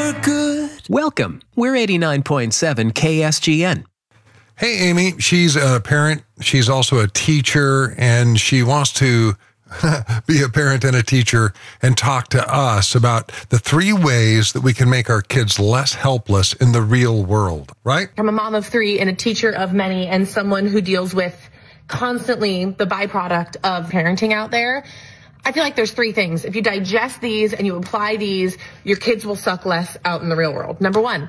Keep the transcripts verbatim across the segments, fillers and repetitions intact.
for good. Welcome. We're eighty-nine point seven K S G N. Hey, Amy, she's a parent. She's also a teacher, and she wants to be a parent and a teacher and talk to us about the three ways that we can make our kids less helpless in the real world, right? I'm a mom of three and a teacher of many and someone who deals with constantly the byproduct of parenting out there. I feel like there's three things. If you digest these and you apply these, your kids will suck less out in the real world. Number one,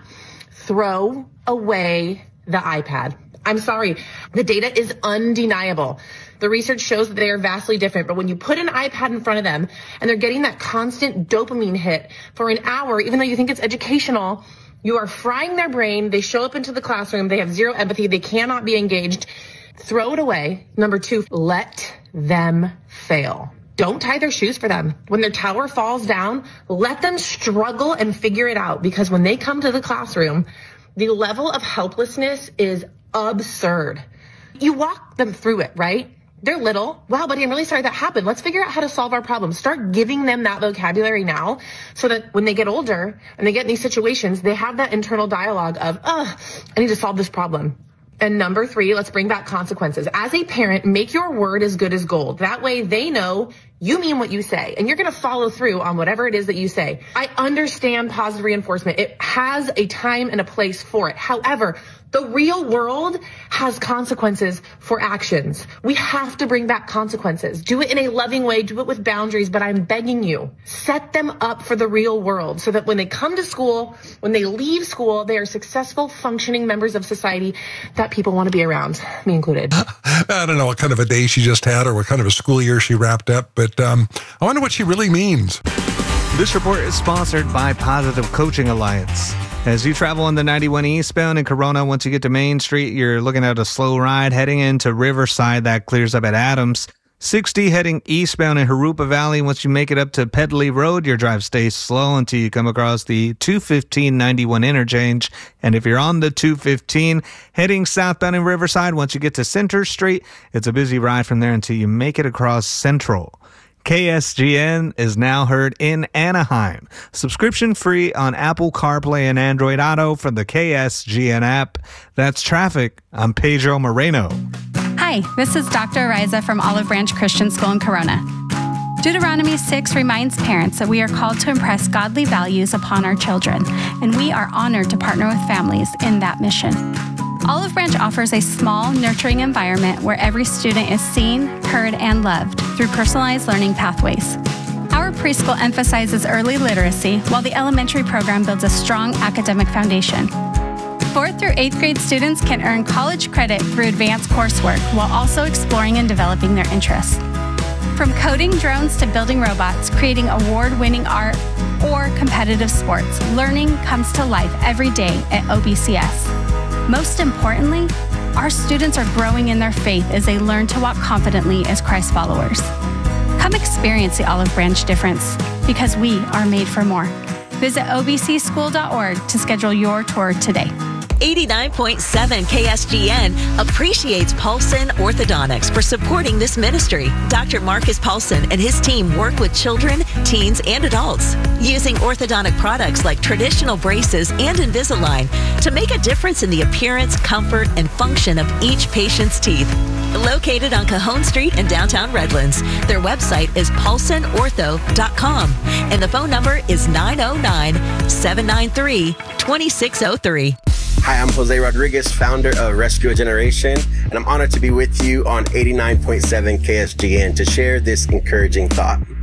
throw away the iPad. I'm sorry. The data is undeniable. The research shows that they are vastly different, but when you put an iPad in front of them and they're getting that constant dopamine hit for an hour, even though you think it's educational, you are frying their brain. They show up into the classroom. They have zero empathy. They cannot be engaged. Throw it away. Number two, let them fail. Don't tie their shoes for them. When their tower falls down, let them struggle and figure it out, because when they come to the classroom, the level of helplessness is absurd. You walk them through it, right? They're little. Wow, buddy, I'm really sorry that happened. Let's figure out how to solve our problem. Start giving them that vocabulary now so that when they get older and they get in these situations, they have that internal dialogue of, oh, I need to solve this problem. And number three, let's bring back consequences. As a parent, make your word as good as gold. That way they know you mean what you say, and you're going to follow through on whatever it is that you say. I understand positive reinforcement. It has a time and a place for it. However, the real world has consequences for actions. We have to bring back consequences. Do it in a loving way. Do it with boundaries. But I'm begging you, set them up for the real world so that when they come to school, when they leave school, they are successful, functioning members of society that people want to be around, me included. I don't know what kind of a day she just had or what kind of a school year she wrapped up, but um, I wonder what she really means. This report is sponsored by Positive Coaching Alliance. As you travel on the ninety-one eastbound in Corona, once you get to Main Street, you're looking at a slow ride heading into Riverside. That clears up at Adams. sixty heading eastbound in Harupa Valley. Once you make it up to Pedley Road, your drive stays slow until you come across the two fifteen ninety-one interchange. And if you're on the two fifteen heading southbound in Riverside, once you get to Center Street, it's a busy ride from there until you make it across Central. K S G N is now heard in Anaheim. Subscription free on Apple CarPlay and Android Auto from the K S G N app. That's traffic. I'm Pedro Moreno. Hi, this is Doctor Ariza from Olive Branch Christian School in Corona. Deuteronomy six reminds parents that we are called to impress godly values upon our children, and we are honored to partner with families in that mission. Olive Branch offers a small, nurturing environment where every student is seen, heard, and loved through personalized learning pathways. Our preschool emphasizes early literacy, while the elementary program builds a strong academic foundation. Fourth through eighth grade students can earn college credit through advanced coursework while also exploring and developing their interests. From coding drones to building robots, creating award-winning art, or competitive sports, learning comes to life every day at O B C S. Most importantly, our students are growing in their faith as they learn to walk confidently as Christ followers. Come experience the Olive Branch difference, because we are made for more. Visit O B C school dot org to schedule your tour today. eighty-nine point seven K S G N appreciates Paulson Orthodontics for supporting this ministry. Doctor Marcus Paulson and his team work with children, teens, and adults using orthodontic products like traditional braces and Invisalign to make a difference in the appearance, comfort, and function of each patient's teeth. Located on Cajon Street in downtown Redlands, their website is paulson ortho dot com and the phone number is nine oh nine, seven nine three, two six oh three. Hi, I'm Jose Rodriguez, founder of Rescue a Generation, and I'm honored to be with you on eighty-nine point seven K S G N to share this encouraging thought.